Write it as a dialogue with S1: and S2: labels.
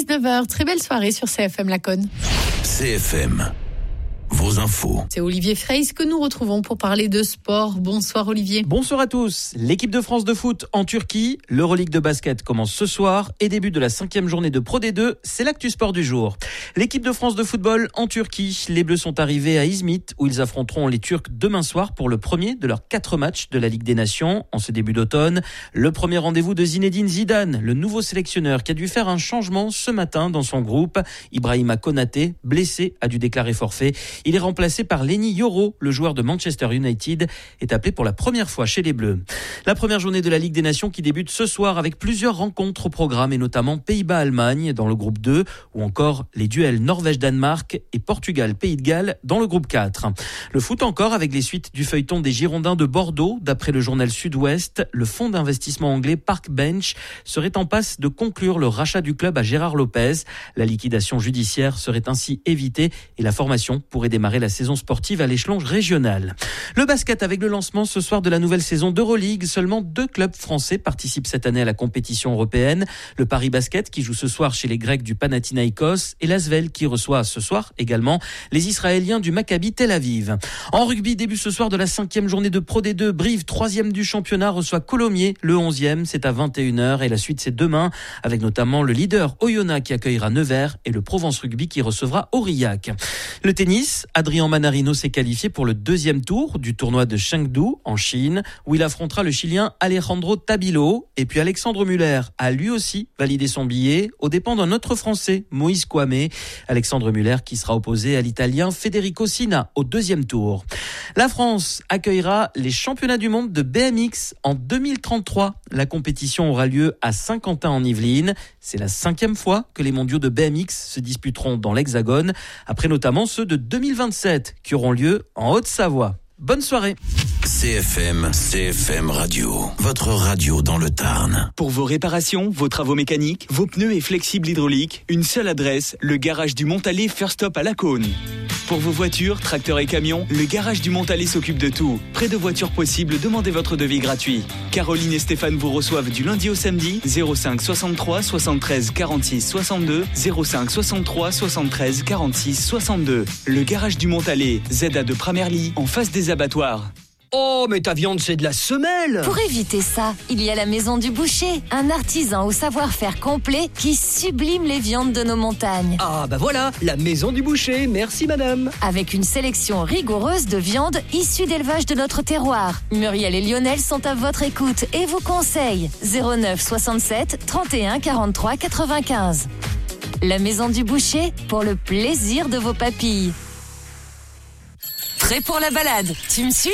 S1: 19h. Très belle soirée sur CFM Laconne.
S2: CFM, vos infos.
S1: C'est Olivier Freys que nous retrouvons pour parler de sport. Bonsoir Olivier.
S3: Bonsoir à tous. L'équipe de France de foot en Turquie, l'Euroleague de basket commence ce soir et début de la 5e journée de Pro D2, c'est l'actu sport du jour. L'équipe de France de football en Turquie, les Bleus sont arrivés à Izmit où ils affronteront les Turcs demain soir pour le premier de leurs 4 matchs de la Ligue des Nations en ce début d'automne. Le premier rendez-vous de Zinedine Zidane, le nouveau sélectionneur qui a dû faire un changement ce matin dans son groupe. Ibrahima Konaté, blessé, a dû déclarer forfait. Il est remplacé par Lenny Yoro, le joueur de Manchester United, est appelé pour la première fois chez les Bleus. La première journée de la Ligue des Nations qui débute ce soir avec plusieurs rencontres au programme et notamment Pays-Bas-Allemagne dans le groupe 2 ou encore les duels Norvège-Danemark et Portugal-Pays de Galles dans le groupe 4. Le foot encore avec les suites du feuilleton des Girondins de Bordeaux. D'après le journal Sud-Ouest, le fonds d'investissement anglais Park Bench serait en passe de conclure le rachat du club à Gérard Lopez. La liquidation judiciaire serait ainsi évitée et la formation pourrait démarrer la saison sportive à l'échelon régional. Le basket avec le lancement ce soir de la nouvelle saison d'Euroleague. Seulement 2 clubs français participent cette année à la compétition européenne. Le Paris Basket qui joue ce soir chez les Grecs du Panathinaïkos et l'Asvel qui reçoit ce soir également les Israéliens du Maccabi Tel Aviv. En rugby, début ce soir de la 5e journée de Pro D2. Brive, 3e du championnat, reçoit Colomiers, le 11e. C'est à 21h et la suite c'est demain avec notamment le leader Oyonnax qui accueillera Nevers et le Provence Rugby qui recevra Aurillac. Le tennis, Adrian Manarino s'est qualifié pour le 2e tour du tournoi de Chengdu en Chine où il affrontera le Chilien Alejandro Tabilo. Et puis Alexandre Muller a lui aussi validé son billet aux dépens d'un autre Français, Moïse Kouamé. Alexandre Muller qui sera opposé à l'Italien Federico Sina au 2e tour. La France accueillera les championnats du monde de BMX en 2033. La compétition aura lieu à Saint-Quentin en Yvelines. C'est la 5e fois que les mondiaux de BMX se disputeront dans l'Hexagone, après notamment ceux de 2027 qui auront lieu en Haute-Savoie. Bonne soirée.
S2: CFM Radio, votre radio dans le Tarn.
S4: Pour vos réparations, vos travaux mécaniques, vos pneus et flexibles hydrauliques, une seule adresse, le garage du Montalet First Stop à Laconne. Pour vos voitures, tracteurs et camions, le garage du Montalet s'occupe de tout. Près de voitures possibles, demandez votre devis gratuit. Caroline et Stéphane vous reçoivent du lundi au samedi, 05 63 73 46 62, 05 63 73 46 62. Le garage du Montalet, ZA de Pramerly, en face des abattoirs.
S5: Oh, mais ta viande, c'est de la semelle!
S6: Pour éviter ça, il y a la Maison du Boucher, un artisan au savoir-faire complet qui sublime les viandes de nos montagnes.
S5: Ah, bah voilà, la Maison du Boucher, merci madame!
S6: Avec une sélection rigoureuse de viandes issues d'élevage de notre terroir. Muriel et Lionel sont à votre écoute et vous conseillent 09 67 31 43 95. La Maison du Boucher, pour le plaisir de vos papilles. Prêt pour la balade, tu me suis ?